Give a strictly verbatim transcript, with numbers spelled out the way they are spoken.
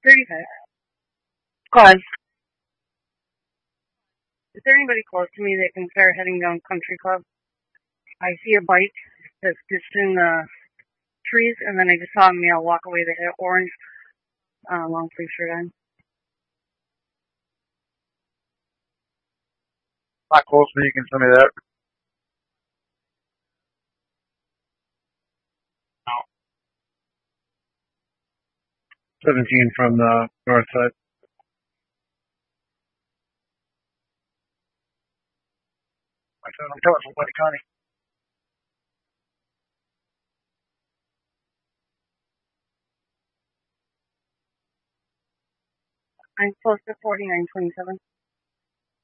thirty-five. Cause, is there anybody close to me that can start heading down Country Club? I see a bike that's just in the trees, and then I just saw a male walk away that had orange uh, long sleeve shirt on. Not close to me, you can tell me that. No. seventeen from the north side. I said, I'm coming from White County. I'm close to forty-nine twenty-seven.